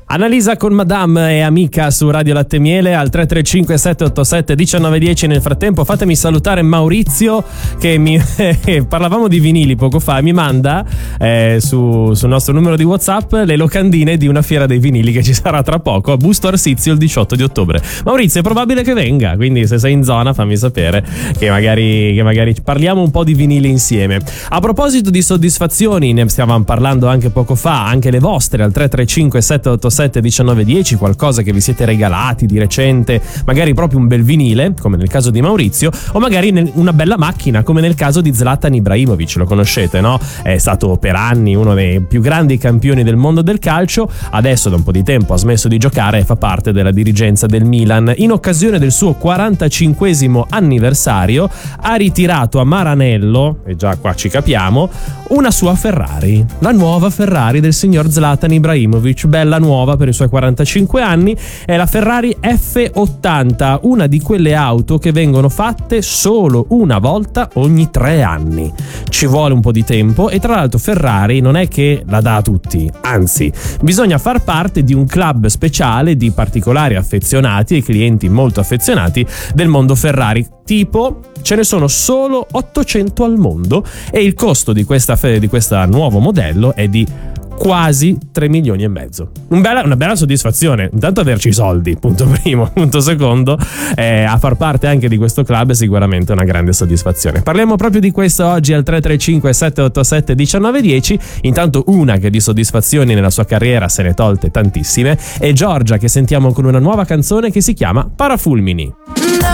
Annalisa con Madame e Amica su Radio Latte Miele al 335 787 1910. Nel frattempo fatemi salutare Maurizio che parlavamo di vinili poco fa, mi manda sul nostro numero di WhatsApp le locandine di una fiera dei vinili che ci sarà tra poco a Busto Arsizio il 18 di ottobre. Maurizio, è probabile che venga, quindi se sei in zona fammi sapere che magari parliamo un po' di vinili insieme. A proposito di soddisfazioni, ne stavamo parlando anche poco fa, anche le vostre al 335 787 1910, qualcosa che vi siete regalati di recente, magari proprio un bel vinile come nel caso di Maurizio, o magari una bella macchina come nel caso di Zlatan Ibrahimovic. Lo conoscete, no? È stato per anni uno dei più grandi campioni del mondo del calcio, adesso da un po' di tempo ha smesso di giocare e fa parte della dirigenza del Milan. In occasione del suo 45esimo anniversario ha ritirato a Maranello, e già qua ci capiamo, una sua Ferrari, la nuova Ferrari del signor Zlatan Ibrahimovic, bella nuova per i suoi 45 anni. È la Ferrari F80, una di quelle auto che vengono fatte solo una volta ogni 3 anni. Ci vuole un po' di tempo e tra l'altro Ferrari non è che la dà a tutti, anzi bisogna far parte di un club speciale di particolari affezionati e clienti molto affezionati del mondo Ferrari. Tipo, ce ne sono solo 800 al mondo e il costo di questa nuovo modello è di quasi 3 milioni e mezzo. Una bella soddisfazione, intanto averci i soldi, punto primo. Punto secondo, a far parte anche di questo club è sicuramente una grande soddisfazione. Parliamo proprio di questo oggi al 335 787 1910. Intanto una che di soddisfazioni nella sua carriera se ne tolte tantissime è Giorgia, che sentiamo con una nuova canzone che si chiama Parafulmini.